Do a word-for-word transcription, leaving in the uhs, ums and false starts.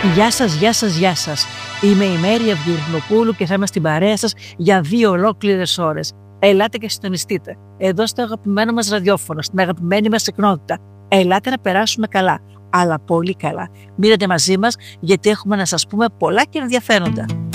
Γεια σας, γεια σας, γεια σας. Είμαι η Μέρη Αυγυρνοπούλου και θα είμαι στην παρέα σας για δύο ολόκληρες ώρες. Ελάτε και συντονιστείτε. Εδώ στο αγαπημένο μας ραδιόφωνο, στην αγαπημένη μας συχνότητα. Ελάτε να περάσουμε καλά, αλλά πολύ καλά. Μείνετε μαζί μας γιατί έχουμε να σας πούμε πολλά και ενδιαφέροντα.